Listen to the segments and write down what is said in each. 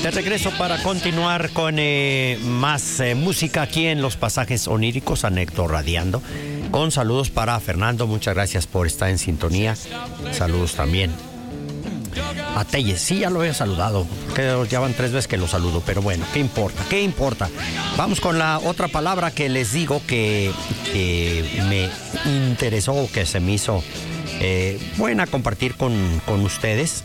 De regreso para continuar con más música aquí en Los Pasajes Oníricos, Anecto Radiando. Con saludos para Fernando, muchas gracias por estar en sintonía. Saludos también a Telles, sí, ya lo he saludado, que ya van 3 veces que lo saludo, pero bueno, ¿qué importa? Vamos con la otra palabra que les digo que me interesó, que se me hizo buena compartir con ustedes.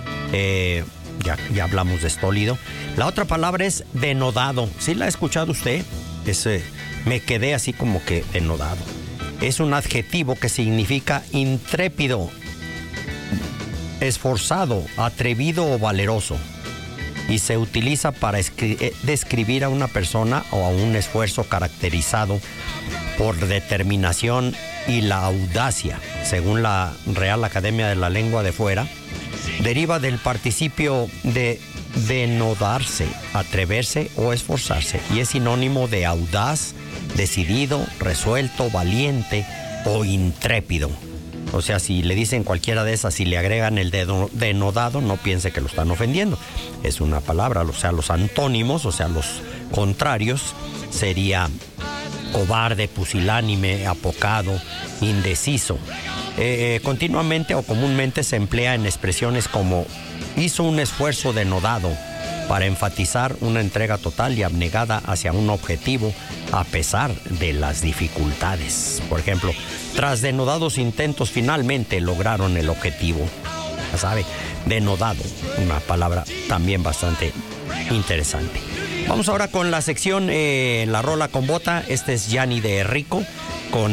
Ya hablamos de estólido. La otra palabra es denodado. ¿Sí la ha escuchado usted? Me quedé así como que denodado. Es un adjetivo que significa intrépido, esforzado, atrevido o valeroso, y se utiliza para describir a una persona o a un esfuerzo caracterizado por determinación y la audacia. Según la Real Academia de la Lengua de Fuera, deriva del participio de denodarse, atreverse o esforzarse, y es sinónimo de audaz, decidido, resuelto, valiente o intrépido. O sea, si le dicen cualquiera de esas y le agregan el denodado, no piense que lo están ofendiendo. Es una palabra, o sea, los antónimos, o sea, los contrarios, sería cobarde, pusilánime, apocado, indeciso. Continuamente o comúnmente se emplea en expresiones como hizo un esfuerzo denodado para enfatizar una entrega total y abnegada hacia un objetivo a pesar de las dificultades. Por ejemplo, tras denodados intentos finalmente lograron el objetivo. Ya sabe, denodado, una palabra también bastante interesante. Vamos ahora con la sección La Rola con Bota. Este es Gianni de Rico con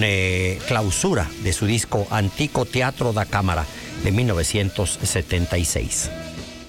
Clausura de su disco Antico Teatro da Cámara de 1976.